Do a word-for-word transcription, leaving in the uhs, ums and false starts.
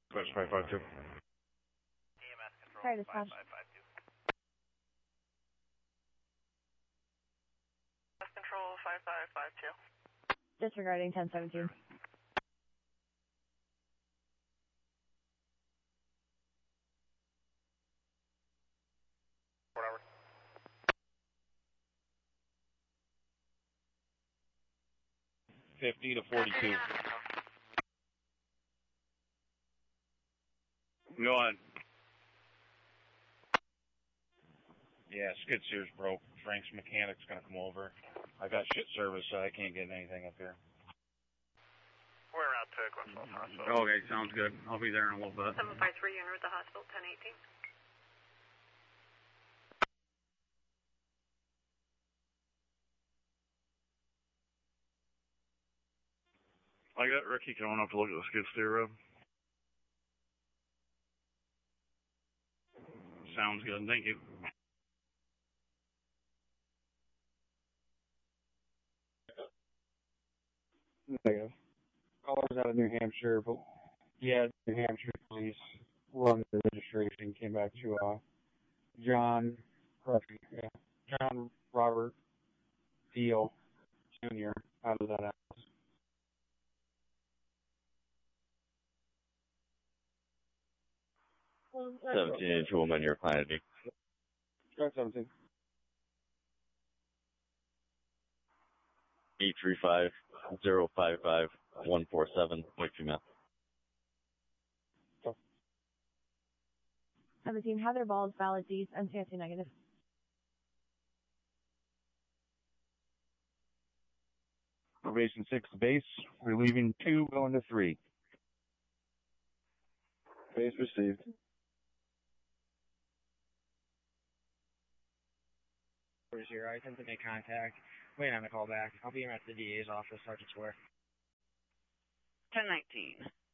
Dispatch five five two. Sorry, dispatch. Control five five five two. Disregarding ten seventeen. Whatever. Fifty to forty-two. Go on. Yeah, skid steer's broke. Frank's mechanic's gonna come over. I got shit service, so I can't get anything up here. We're out to Glenville Hospital. Okay, sounds good. I'll be there in a little bit. seven five three, you're at the hospital, ten eighteen. I got Ricky coming up to look at the skid steer road. Sounds good, thank you. Negative. Callers out of New Hampshire, but yeah, New Hampshire police run the registration, came back to uh John, correction, yeah, John Robert Deal Junior out of that house. seventeen inch woman, you're planning. Drive seventeen. eight three five, zero five five, one four seven, white female. seventeen, Heather Balls, valid D's, and C S C negative. Probation six base, we're leaving two, going to three. Base received. Here, I attempt to make contact. Wait on the call back. I'll be at the D A's office, Sergeant Square. ten nineteen.